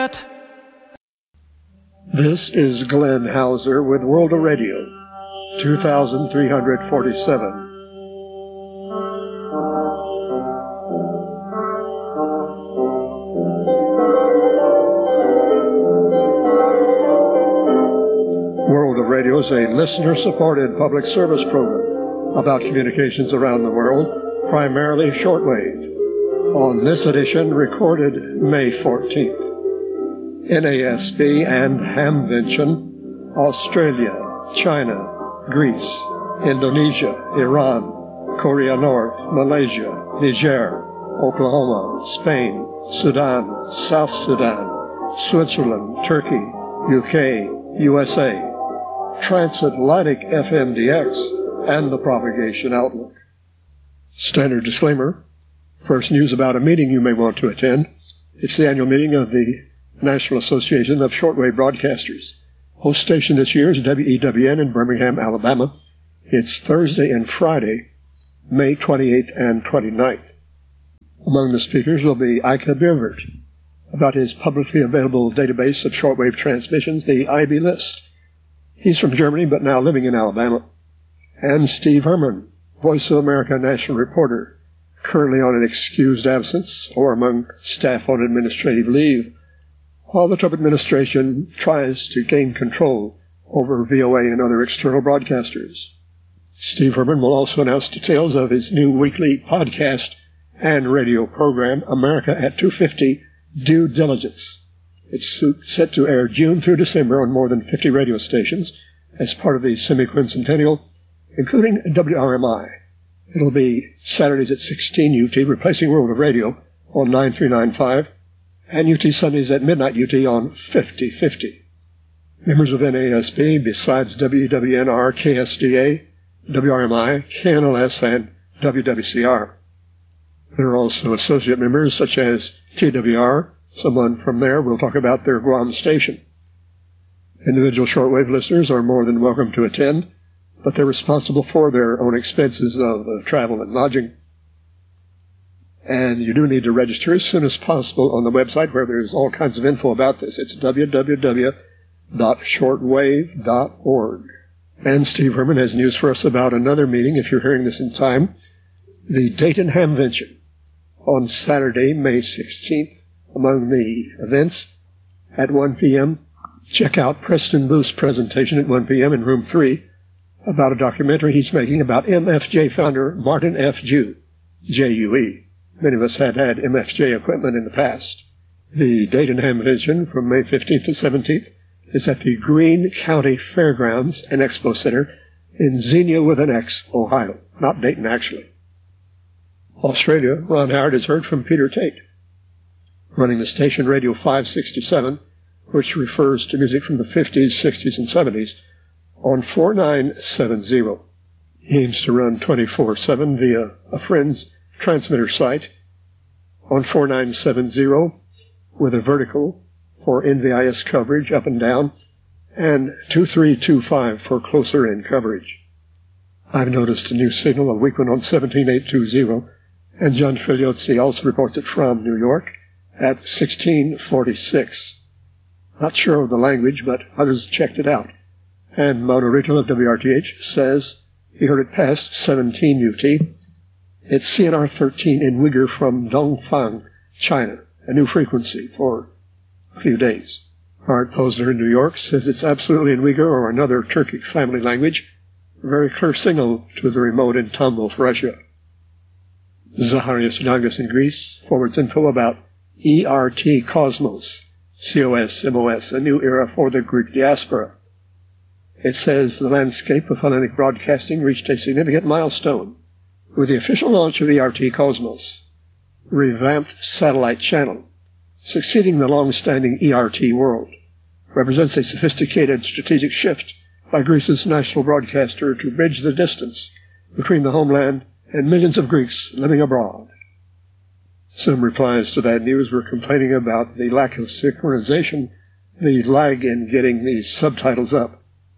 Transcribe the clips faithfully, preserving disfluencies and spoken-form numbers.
This is Glenn Hauser with World of Radio, two thousand three hundred forty-seven. World of Radio is a listener-supported public service program about communications around the world, primarily shortwave. On this edition, recorded May fourteenth. N A S B and Hamvention, Australia, China, Greece, Indonesia, Iran, Korea North, Malaysia, Niger, Oklahoma, Spain, Sudan, South Sudan, Switzerland, Turkey, U K, U S A, Transatlantic F M D X, and the propagation outlook. Standard disclaimer. First news about a meeting you may want to attend. It's the annual meeting of the National Association of Shortwave Broadcasters. Host station this year is W E W N in Birmingham, Alabama. It's Thursday and Friday, May twenty-eighth and twenty-ninth. Among the speakers will be Eike Bierwirth about his publicly available database of shortwave transmissions, the I B List. He's from Germany but now living in Alabama. And Steve Herman, Voice of America national reporter, currently on an excused absence or among staff on administrative leave, while the Trump administration tries to gain control over V O A and other external broadcasters. Steve Herman will also announce details of his new weekly podcast and radio program, America at two fifty, Due Diligence. It's set to air June through December on more than fifty radio stations as part of the semi-quincentennial, including W R M I. It'll be Saturdays at sixteen U T, replacing World of Radio on nine three nine five, and U T Sundays at midnight U T on fifty fifty. Members of N A S B, besides W W N R, K S D A, W R M I, K N L S, and W W C R. There are also associate members such as T W R. Someone from there will talk about their Guam station. Individual shortwave listeners are more than welcome to attend, but they're responsible for their own expenses of uh, travel and lodging. And you do need to register as soon as possible on the website where there's all kinds of info about this. It's w w w dot shortwave dot org. And Steve Herman has news for us about another meeting, if you're hearing this in time, the Dayton Hamvention on Saturday, May sixteenth. Among the events, at one p.m., check out Preston Booth's presentation at one p.m. in room three about a documentary he's making about M F J founder Martin F. Jew, J U E. Many of us had had M F J equipment in the past. The Dayton Hamvention from May fifteenth to seventeenth is at the Greene County Fairgrounds and Expo Center in Xenia with an X, Ohio. Not Dayton, actually. Australia, Ron Howard has heard from Peter Tate, running the station Radio five sixty-seven, which refers to music from the fifties, sixties, and seventies, on four nine seven zero. He aims to run twenty-four seven via a friend's transmitter site on four nine seven zero with a vertical for N V I S coverage up and down and two three two five for closer in coverage. I've noticed a new signal, a weak one on seventeen eight two zero, and John Figliozzi also reports it from New York at sixteen forty-six. Not sure of the language, but others checked it out. And Mona Riddle of W R T H says he heard it past seventeen U T. It's C N R thirteen in Uyghur from Dongfang, China, a new frequency for a few days. Art Posner in New York says it's absolutely in Uyghur or another Turkic family language. A very clear signal to the remote in Tambov, Russia. Zacharias Yangas in Greece forwards info about E R T Cosmos, C O S M O S, a new era for the Greek diaspora. It says the landscape of Hellenic broadcasting reached a significant milestone with the official launch of E R T Cosmos, revamped satellite channel, succeeding the long-standing E R T world, represents a sophisticated strategic shift by Greece's national broadcaster to bridge the distance between the homeland and millions of Greeks living abroad. Some replies to that news were complaining about the lack of synchronization, the lag in getting the subtitles up.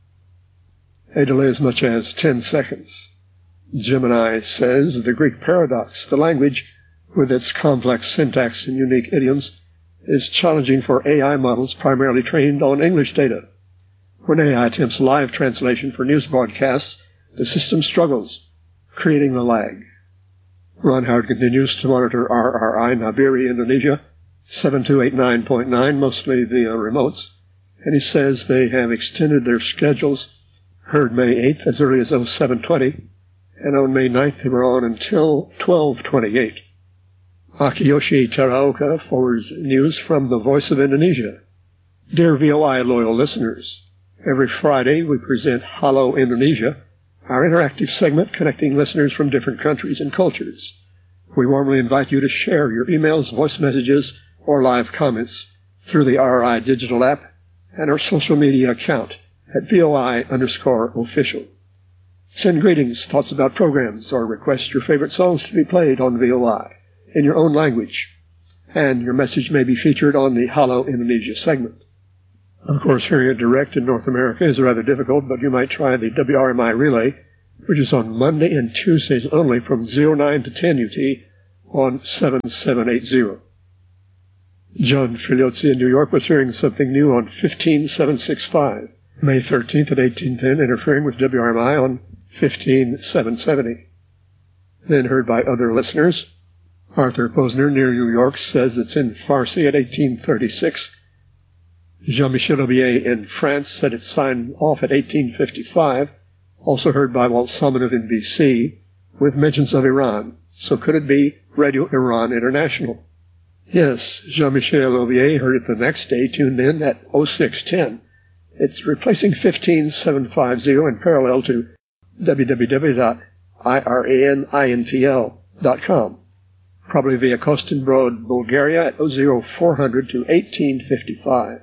A delay as much as ten seconds. Gemini says the Greek paradox, the language with its complex syntax and unique idioms, is challenging for A I models primarily trained on English data. When A I attempts live translation for news broadcasts, the system struggles, creating a lag. Ron Howard continues to monitor R R I Nabiri, Indonesia, seven two eight nine point nine, mostly via remotes, and he says they have extended their schedules, heard May eighth as early as oh seven twenty, and on May ninth they were on until twelve twenty-eight. Akiyoshi Teraoka forwards news from the Voice of Indonesia. Dear V O I loyal listeners, every Friday we present Hello Indonesia, our interactive segment connecting listeners from different countries and cultures. We warmly invite you to share your emails, voice messages, or live comments through the R R I digital app and our social media account at V O I underscore official. Send greetings, thoughts about programs, or request your favorite songs to be played on V O I in your own language, and your message may be featured on the Hello Indonesia segment. Of course, hearing it direct in North America is rather difficult, but you might try the W R M I relay, which is on Monday and Tuesdays only from oh nine to ten U T on seven seven eight zero. John Filiozzi in New York was hearing something new on fifteen seven sixty-five, May thirteenth at eighteen ten, interfering with W R M I on fifteen seven seventy. Then heard by other listeners. Arthur Posner near New York says it's in Farsi at eighteen thirty-six. Jean-Michel Aubier in France said it signed off at eighteen fifty-five, also heard by Walt Salmanov in B C, with mentions of Iran. So could it be Radio Iran International? Yes, Jean-Michel Aubier heard it the next day, tuned in at oh six ten. It's replacing fifteen seven fifty in parallel to w w w dot iranintl dot com. Probably via Kostanbrod, Bulgaria at oh four hundred to eighteen fifty-five.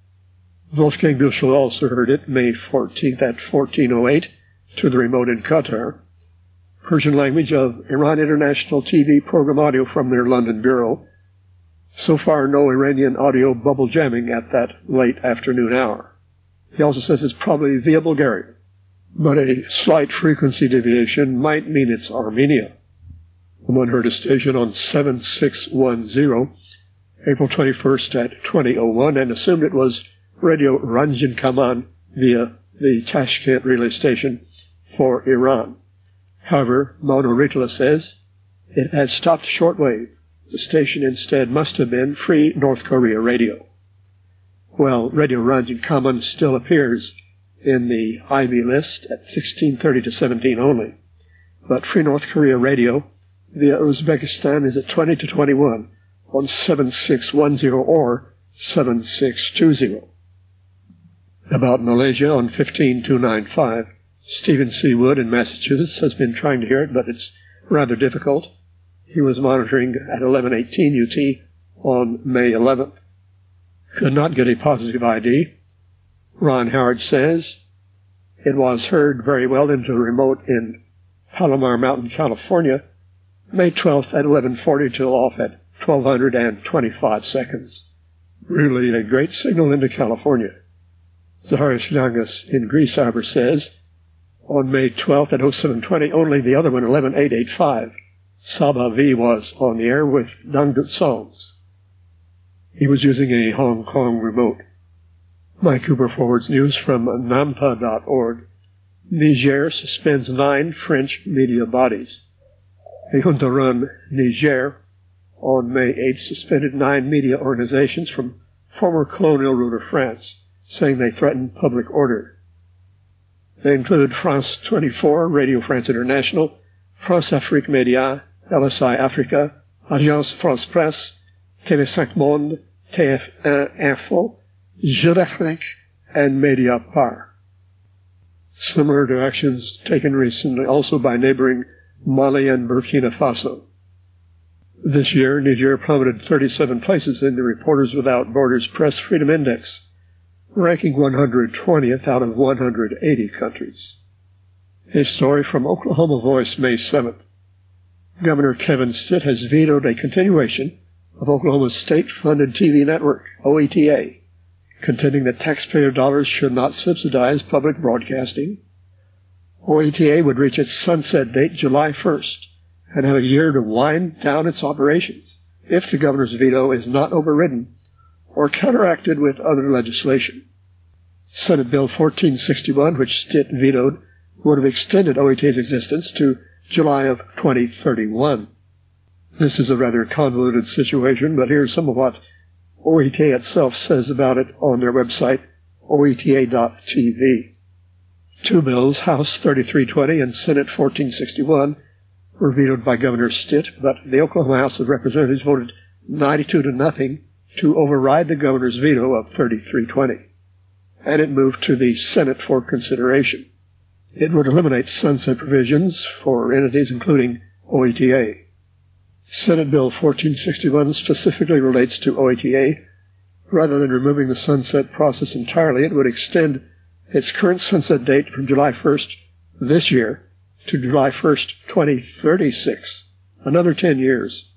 Wolfgang Büchel also heard it May fourteenth at fourteen oh eight to the remote in Qatar. Persian language of Iran International T V program audio from their London bureau. So far, no Iranian audio bubble jamming at that late afternoon hour. He also says it's probably via Bulgaria, but a slight frequency deviation might mean it's Armenia. One heard a station on seven six one zero, April twenty-first at twenty oh one, and assumed it was Radio Ranjin Kaman via the Tashkent relay station for Iran. However, Mauno Ritala says it has stopped shortwave. The station instead must have been Free North Korea Radio. Well, Radio Ranjin Kaman still appears in the I B list at sixteen thirty to seventeen only, but Free North Korea Radio via Uzbekistan is at twenty to twenty-one on seven six one zero or seven six two zero. About Malaysia on fifteen two ninety-five, Stephen C. Wood in Massachusetts has been trying to hear it, but it's rather difficult. He was monitoring at eleven eighteen U T on May eleventh. Could not get a positive I D. Ron Howard says it was heard very well into a remote in Palomar Mountain, California, May twelfth at eleven forty till off at twelve twenty-five seconds. Really a great signal into California. Zaharias Yangas in Greece, however, says on May twelfth at oh seven twenty, only the other one, eleven eight eighty-five, Saba V was on the air with Dangdut songs. He was using a Hong Kong remote. Mike Cooper forwards news from nampa dot org. Niger suspends nine French media bodies. A junta-run Niger on May eighth suspended nine media organizations from former colonial ruler France, saying they threatened public order. They include France twenty-four, Radio France International, France Afrique Média, L S I Africa, Agence France Presse, T V five Monde, T F one Info, Je l'Afrique, and Mediapart. Similar to actions taken recently also by neighboring Mali and Burkina Faso. This year, Niger plummeted thirty-seven places in the Reporters Without Borders Press Freedom Index, ranking one hundred twentieth out of one hundred eighty countries. A story from Oklahoma Voice, May seventh. Governor Kevin Stitt has vetoed a continuation of Oklahoma's state-funded T V network, O E T A, contending that taxpayer dollars should not subsidize public broadcasting. O E T A would reach its sunset date July first and have a year to wind down its operations if the governor's veto is not overridden or counteracted with other legislation. Senate Bill fourteen sixty-one, which Stitt vetoed, would have extended O E T A's existence to July of twenty thirty-one. This is a rather convoluted situation, but here's some of what O E T A itself says about it on their website, O E T A dot T V. Two bills, House thirty-three twenty and Senate fourteen sixty-one, were vetoed by Governor Stitt, but the Oklahoma House of Representatives voted ninety-two to nothing to override the governor's veto of thirty-three twenty, and it moved to the Senate for consideration. It would eliminate sunset provisions for entities including O E T A. Senate Bill fourteen sixty-one specifically relates to O E T A. Rather than removing the sunset process entirely, it would extend its current sunset date from July first this year to July first, twenty thirty-six, another ten years.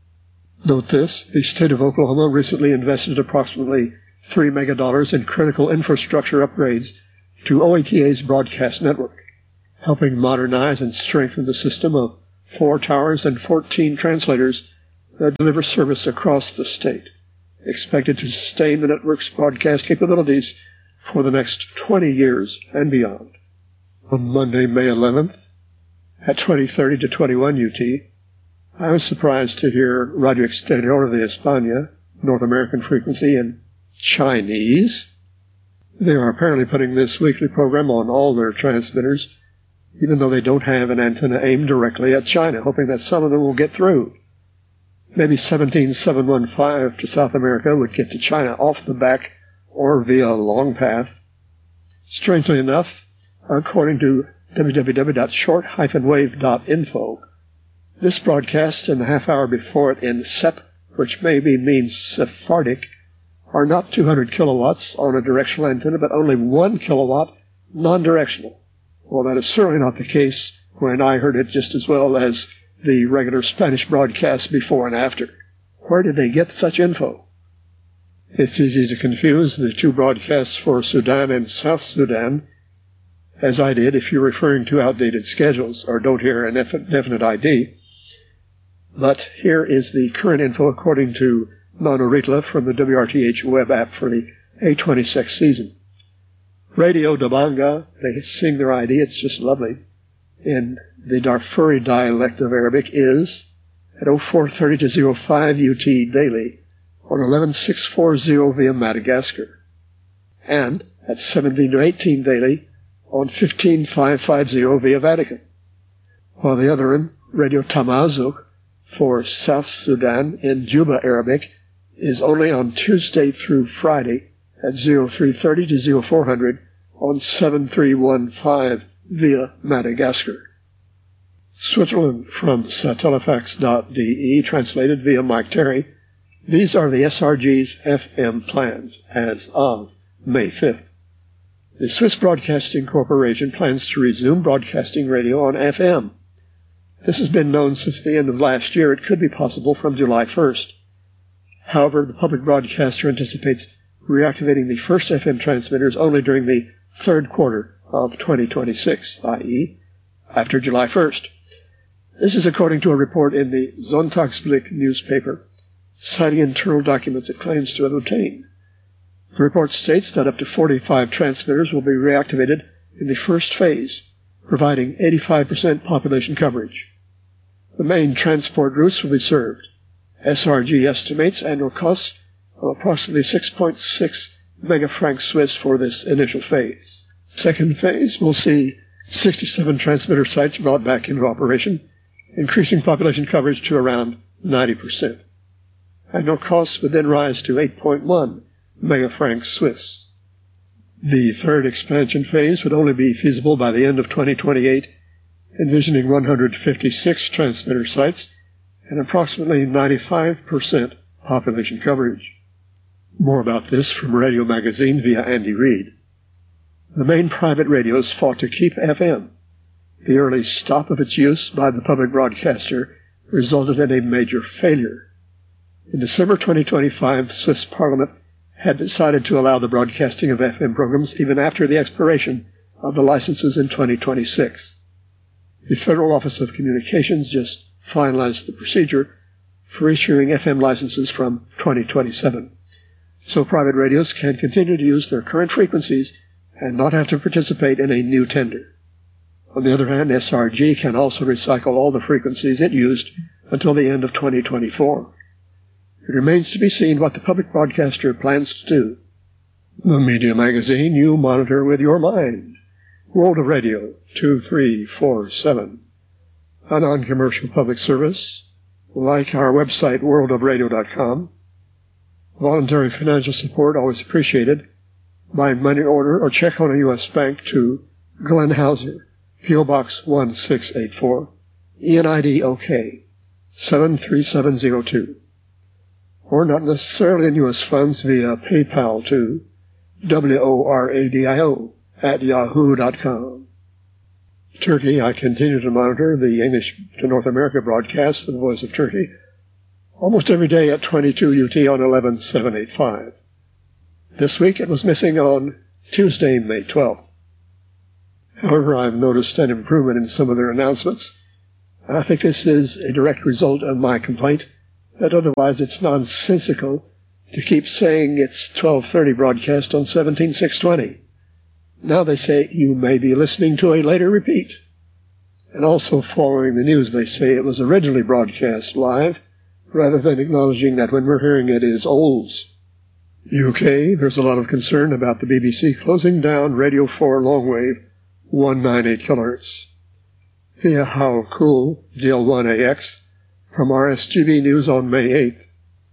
Note this, the state of Oklahoma recently invested approximately three megadollars in critical infrastructure upgrades to O E T A's broadcast network, helping modernize and strengthen the system of four towers and fourteen translators that deliver service across the state, expected to sustain the network's broadcast capabilities for the next twenty years and beyond. On Monday, May eleventh, at twenty thirty to twenty-one U T, I was surprised to hear Radio Exterior de España, North American frequency, in Chinese. They are apparently putting this weekly program on all their transmitters, even though they don't have an antenna aimed directly at China, hoping that some of them will get through. Maybe seventeen seven one five to South America would get to China off the back or via a long path. Strangely enough, according to w w w dot short dash wave dot info, this broadcast and the half hour before it in S E P, which maybe means Sephardic, are not two hundred kilowatts on a directional antenna, but only one kilowatt non-directional. Well, that is certainly not the case when I heard it just as well as the regular Spanish broadcast before and after. Where did they get such info? It's easy to confuse the two broadcasts for Sudan and South Sudan, as I did if you're referring to outdated schedules or don't hear an definite I D. But here is the current info according to Mano Ritla from the W R T H web app for the A twenty-six season. Radio Dabanga, they sing their I D, it's just lovely, in the Darfuri dialect of Arabic is at oh four thirty to oh five U T daily on eleven six forty via Madagascar, and at seventeen to eighteen daily on fifteen five fifty via Vatican, while the other one, Radio Tamazuk, for South Sudan in Juba Arabic, is only on Tuesday through Friday at oh three thirty to oh four hundred on seven three one five via Madagascar. Switzerland from Satellifax dot D E, translated via Mike Terry. These are the S R G's F M plans as of May fifth. The Swiss Broadcasting Corporation plans to resume broadcasting radio on F M. This has been known since the end of last year. It could be possible from July first. However, the public broadcaster anticipates reactivating the first F M transmitters only during the third quarter of twenty twenty-six, that is, after July first. This is according to a report in the Sonntagsblick newspaper, citing internal documents it claims to have obtained. The report states that up to forty-five transmitters will be reactivated in the first phase, providing eighty-five percent population coverage. The main transport routes will be served. S R G estimates annual costs of approximately six point six megafrancs Swiss for this initial phase. Second phase will see sixty-seven transmitter sites brought back into operation, increasing population coverage to around ninety percent. Annual costs would then rise to eight point one megafrancs Swiss. The third expansion phase would only be feasible by the end of twenty twenty-eight, envisioning one hundred fifty-six transmitter sites and approximately ninety-five percent population coverage. More about this from Radio Magazine via Andy Reid. The main private radios fought to keep F M. The early stop of its use by the public broadcaster resulted in a major failure. In December twenty twenty-five, the Swiss Parliament had decided to allow the broadcasting of F M programs even after the expiration of the licenses in twenty twenty-six. The Federal Office of Communications just finalized the procedure for issuing F M licenses from twenty twenty-seven. so private radios can continue to use their current frequencies and not have to participate in a new tender. On the other hand, S R G can also recycle all the frequencies it used until the end of twenty twenty-four. It remains to be seen what the public broadcaster plans to do. The Media Magazine you monitor with your mind. World of Radio two three four seven. A non-commercial public service. Like our website, world of radio dot com. Voluntary financial support always appreciated. By money order or check on a U S bank to Glenn Hauser, P O Box one six eight four, E N I D OK, seven three seven zero two. Or not necessarily in U S funds via PayPal to W O R A D I O at yahoo dot com. Turkey, I continue to monitor the English to North America broadcast of the Voice of Turkey almost every day at twenty-two U T on eleven seven eighty-five. This week it was missing on Tuesday, May twelfth. However, I've noticed an improvement in some of their announcements. I think this is a direct result of my complaint that otherwise it's nonsensical to keep saying it's twelve thirty broadcast on seventeen six twenty. Now they say you may be listening to a later repeat. And also following the news, they say it was originally broadcast live, rather than acknowledging that when we're hearing it is olds. U K, there's a lot of concern about the B B C closing down Radio four longwave one ninety-eight kilohertz. Via How Cool, D L one A X, from R S G B News on May eighth.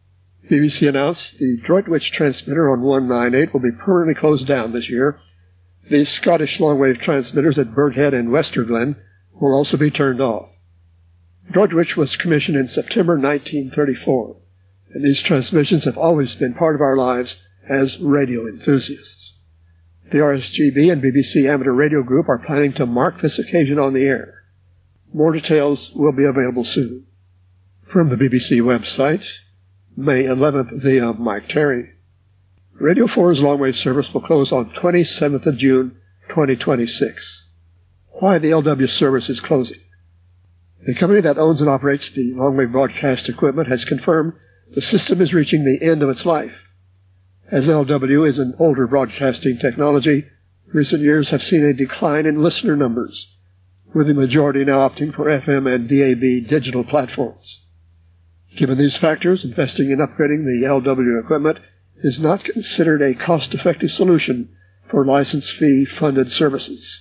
B B C announced the Droitwich transmitter on one ninety-eight will be permanently closed down this year. The Scottish longwave transmitters at Burghead and Westerglen will also be turned off. Droitwich was commissioned in September nineteen thirty-four, and these transmissions have always been part of our lives as radio enthusiasts. The R S G B and B B C Amateur Radio Group are planning to mark this occasion on the air. More details will be available soon. From the B B C website, May eleventh via Mike Terry. Radio four's longwave service will close on twenty-seventh of June, twenty twenty-six. Why the L W service is closing. The company that owns and operates the longwave broadcast equipment has confirmed the system is reaching the end of its life. As L W is an older broadcasting technology, recent years have seen a decline in listener numbers, with the majority now opting for F M and D A B digital platforms. Given these factors, investing in upgrading the L W equipment is not considered a cost-effective solution for license fee-funded services.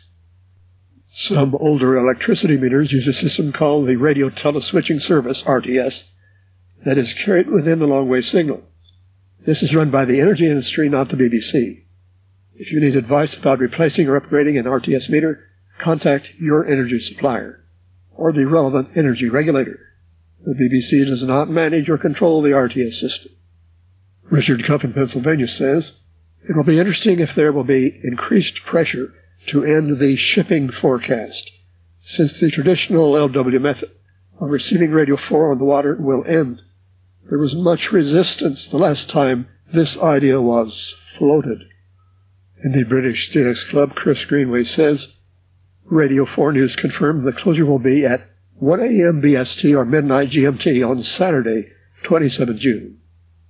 Some older electricity meters use a system called the Radio Teleswitching Service, R T S, that is carried within the longwave signal. This is run by the energy industry, not the B B C. If you need advice about replacing or upgrading an R T S meter, contact your energy supplier or the relevant energy regulator. The B B C does not manage or control the R T S system. Richard Cuff in Pennsylvania says, it will be interesting if there will be increased pressure to end the shipping forecast, since the traditional L W method of receiving Radio four on the water will end. There was much resistance the last time this idea was floated. In the British Steelix Club, Chris Greenway says, Radio four News confirmed the closure will be at one a.m. B S T or midnight G M T on Saturday, twenty-seventh of June.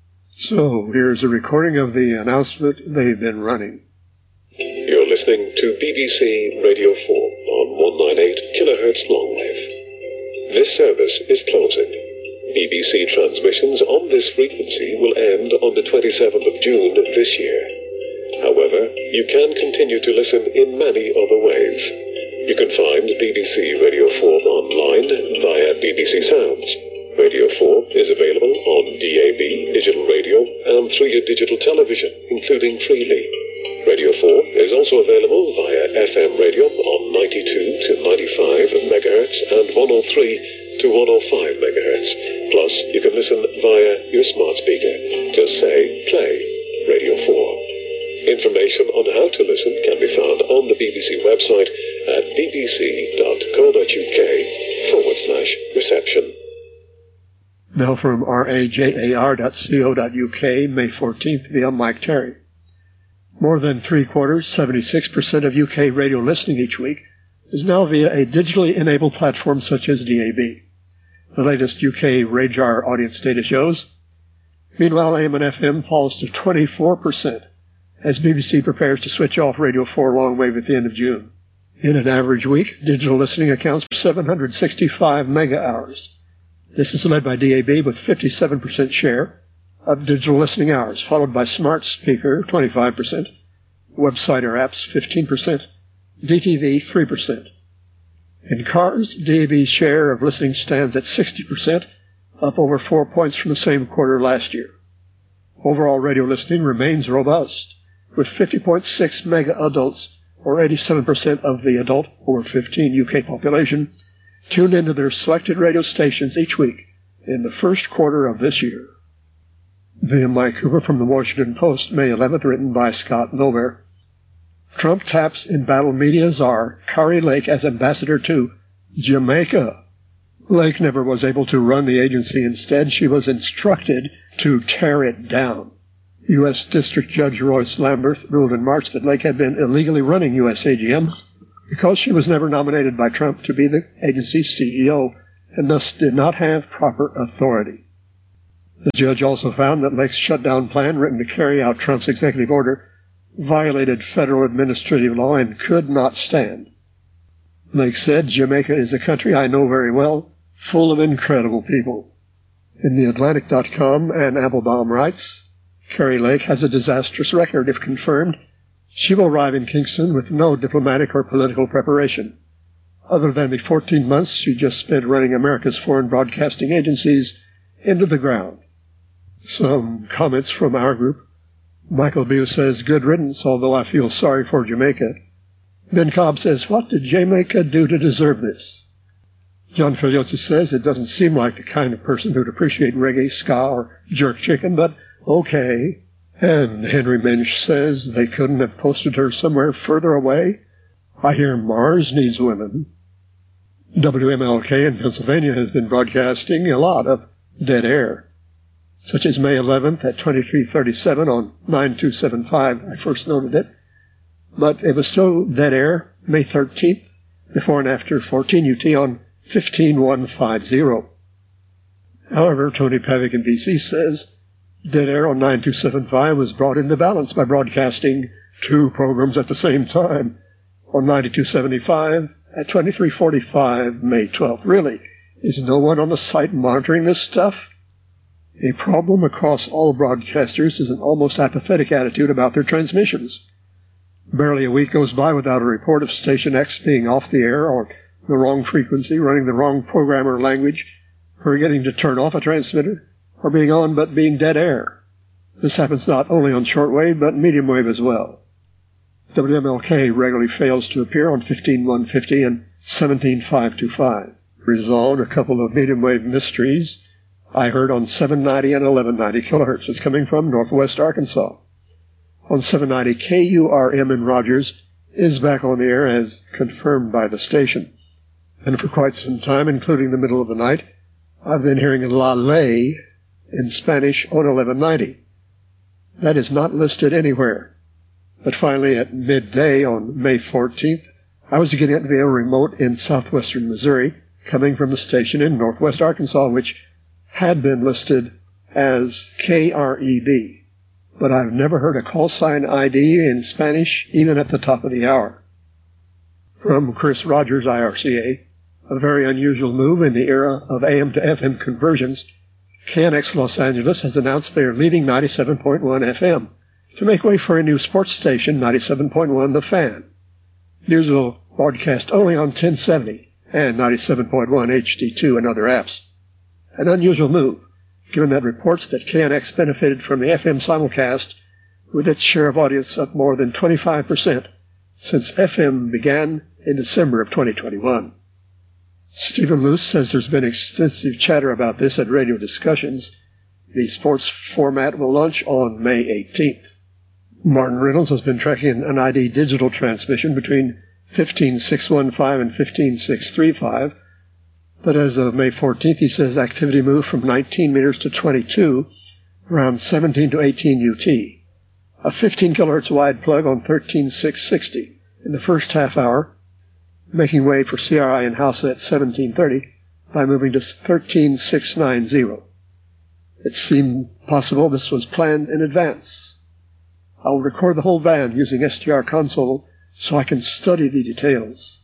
So, here's a recording of the announcement they've been running. You're listening to B B C Radio four on one ninety-eight kilohertz longwave. This service is closing. B B C transmissions on this frequency will end on the twenty-seventh of June this year. However, you can continue to listen in many other ways. You can find B B C Radio four online via B B C Sounds. Radio four is available on D A B, digital radio, and through your digital television, including Freely. Radio four is also available via F M radio on ninety-two to ninety-five megahertz and one oh three to one oh five megahertz. Plus, you can listen via your smart speaker. Just say, play Radio four. Information on how to listen can be found on the B B C website at bbc.co.uk forward slash reception. Now from rajar dot co dot uk, May fourteenth, via Mike Terry. More than three-quarters, seventy-six percent of U K radio listening each week is now via a digitally enabled platform such as D A B. The latest U K Radar audience data shows Meanwhile, A M and F M falls to twenty-four percent as B B C prepares to switch off Radio four longwave at the end of June. In an average week, digital listening accounts for seven hundred sixty-five mega hours. This is led by D A B with fifty-seven percent share of digital listening hours, followed by smart speaker, twenty-five percent, website or apps, fifteen percent, D T V, three percent. In cars, D A B's share of listening stands at sixty percent, up over four points from the same quarter last year. Overall radio listening remains robust, with fifty point six mega adults, or eighty-seven percent of the adult over fifteen U K population, tuned into their selected radio stations each week in the first quarter of this year. Via Mike Cooper from the Washington Post, May eleventh, written by Scott Nover. Trump taps embattled media czar Kari Lake as ambassador to Jamaica. Lake never was able to run the agency. Instead, she was instructed to tear it down. U S District Judge Royce Lamberth ruled in March that Lake had been illegally running U S A G M because she was never nominated by Trump to be the agency's C E O and thus did not have proper authority. The judge also found that Lake's shutdown plan, written to carry out Trump's executive order, violated federal administrative law and could not stand. Lake said, "Jamaica is a country I know very well, full of incredible people." In the Atlantic dot com, Ann Applebaum writes, Kari Lake has a disastrous record. If confirmed, she will arrive in Kingston with no diplomatic or political preparation, other than the fourteen months she just spent running America's foreign broadcasting agencies into the ground. Some comments from our group. Michael Bew says, "Good riddance, although I feel sorry for Jamaica." Ben Cobb says, "What did Jamaica do to deserve this?" John Filiotis says, "It doesn't seem like the kind of person who'd appreciate reggae, ska, or jerk chicken, but okay." And Henry Minch says, "They couldn't have posted her somewhere further away. I hear Mars needs women." W M L K in Pennsylvania has been broadcasting a lot of dead air, such as May eleventh at twenty-three thirty-seven on nine two seven five. I first noted it. But it was still dead air May thirteenth, before and after fourteen U T on fifteen one fifty. However, Tony Pavick in B C says dead air on nine two seven five was brought into balance by broadcasting two programs at the same time on ninety-two seventy-five at twenty-three forty-five May twelfth. Really, is no one on the site monitoring this stuff? A problem across all broadcasters is an almost apathetic attitude about their transmissions. Barely a week goes by without a report of Station X being off the air or the wrong frequency, running the wrong program or language, forgetting to turn off a transmitter, or being on but being dead air. This happens not only on shortwave but medium wave as well. W M L K regularly fails to appear on fifteen one fifty and seventeen five twenty-five. Resolved a couple of medium wave mysteries I heard on seven ninety and eleven ninety kilohertz. It's coming from Northwest Arkansas. On seven ninety, K U R M in Rogers is back on the air as confirmed by the station. And for quite some time, including the middle of the night, I've been hearing La Ley in Spanish on eleven ninety. That is not listed anywhere. But finally, at midday on May fourteenth, I was getting it via remote in southwestern Missouri, coming from the station in northwest Arkansas, which had been listed as K R E B. But I've never heard a call sign I D in Spanish, even at the top of the hour. From Chris Rogers, I R C A, a very unusual move in the era of A M to F M conversions, K N X Los Angeles has announced they are leaving ninety-seven point one F M to make way for a new sports station, ninety-seven point one The Fan. News will broadcast only on ten seventy and ninety-seven point one H D two and other apps. An unusual move, given that reports that K N X benefited from the F M simulcast with its share of audience up more than twenty-five percent since F M began in December of twenty twenty-one. Stephen Luce says there's been extensive chatter about this at radio discussions. The sports format will launch on May eighteenth. Martin Reynolds has been tracking an I D digital transmission between fifteen six fifteen and fifteen six thirty-five, but as of May fourteenth, he says activity moved from nineteen meters to twenty-two, around seventeen to eighteen U T. A fifteen kilohertz wide plug on thirteen six sixty in the first half hour, making way for C R I in Hausa at seventeen thirty by moving to thirteen six ninety. It seemed possible this was planned in advance. I will record the whole band using S T R console so I can study the details.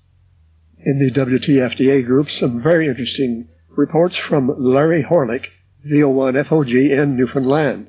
In the W T F D A group, some very interesting reports from Larry Horlick, V O one F O G in Newfoundland.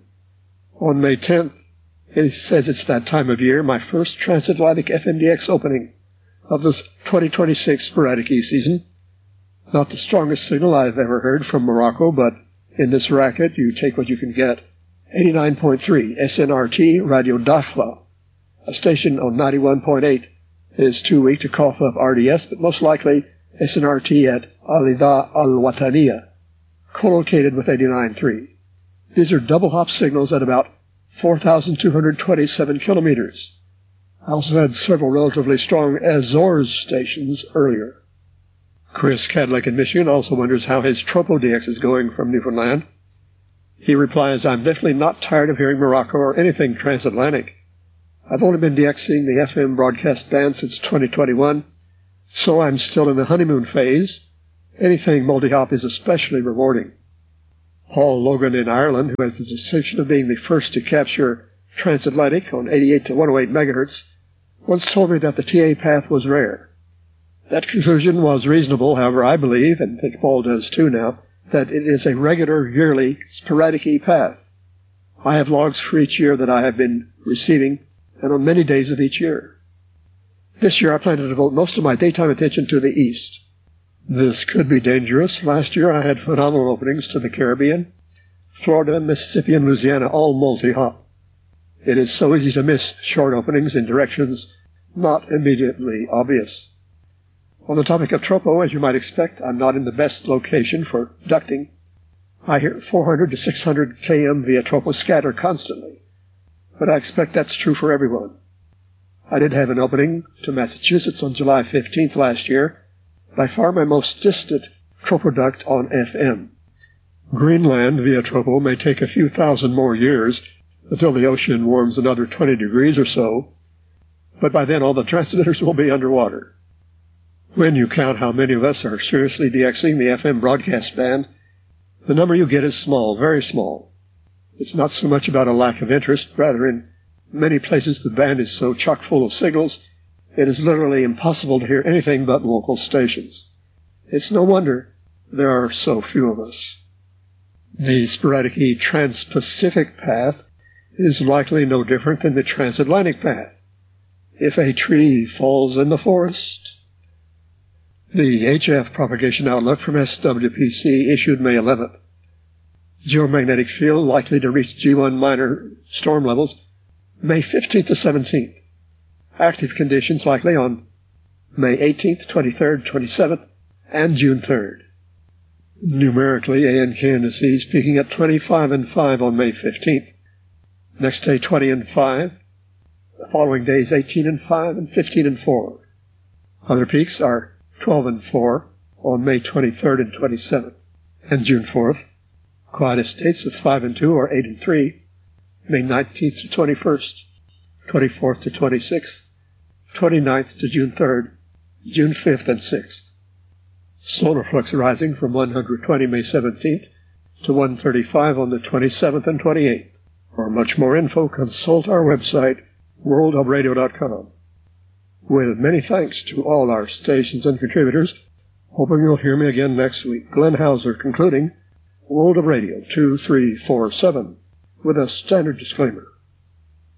On May tenth, he says it's that time of year, my first transatlantic F M D X opening of this twenty twenty-six sporadic E season. Not the strongest signal I've ever heard from Morocco, but in this racket you take what you can get. eighty-nine point three S N R T Radio Dakhla. A station on ninety-one point eight is too weak to cough up R D S, but most likely S N R T at Alida Al-Wataniya, co-located with eighty-nine point three. These are double hop signals at about four thousand two hundred twenty-seven kilometers. I also had several relatively strong Azores stations earlier. Chris Cadillac in Michigan also wonders how his Tropo D X is going from Newfoundland. He replies, I'm definitely not tired of hearing Morocco or anything transatlantic. I've only been DXing the F M broadcast band since twenty twenty-one, so I'm still in the honeymoon phase. Anything multi-hop is especially rewarding. Paul Logan in Ireland, who has the distinction of being the first to capture transatlantic on eighty-eight to one oh eight megahertz, once told me that the T A path was rare. That conclusion was reasonable, however, I believe, and think Paul does too now, that it is a regular, yearly, sporadic E path. I have logs for each year that I have been receiving, and on many days of each year. This year I plan to devote most of my daytime attention to the east. This could be dangerous. Last year I had phenomenal openings to the Caribbean, Florida, Mississippi, and Louisiana, all multi-hop. It is so easy to miss short openings in directions not immediately obvious. On the topic of Tropo, as you might expect, I'm not in the best location for ducting. I hear four hundred to six hundred K M via Tropo scatter constantly, but I expect that's true for everyone. I did have an opening to Massachusetts on July fifteenth last year, by far my most distant Tropo duct on F M. Greenland via Tropo may take a few thousand more years until the ocean warms another twenty degrees or so, but by then all the transmitters will be underwater. When you count how many of us are seriously DXing the F M broadcast band, the number you get is small, very small. It's not so much about a lack of interest, rather in many places the band is so chock full of signals, it is literally impossible to hear anything but local stations. It's no wonder there are so few of us. The sporadic E trans-Pacific path is likely no different than the transatlantic path. If a tree falls in the forest. The H F propagation outlook from S W P C issued May eleventh. Geomagnetic field likely to reach G one minor storm levels May fifteenth to seventeenth. Active conditions likely on May eighteenth, twenty-third, twenty-seventh, and June third. Numerically, A N K indices peaking at twenty-five and five on May fifteenth. Next day, twenty and five. The following days, eighteen and five and fifteen and four. Other peaks are twelve and four on May twenty-third and twenty-seventh, and June fourth. Quietest dates of five and two or eight and three, May nineteenth to twenty-first, twenty-fourth to twenty-sixth, twenty-ninth to June third, June fifth and sixth. Solar flux rising from one hundred twenty May seventeenth to one thirty-five on the twenty-seventh and twenty-eighth. For much more info, consult our website, world of radio dot com. With many thanks to all our stations and contributors, hoping you'll hear me again next week. Glenn Hauser concluding World of Radio two three four seven with a standard disclaimer.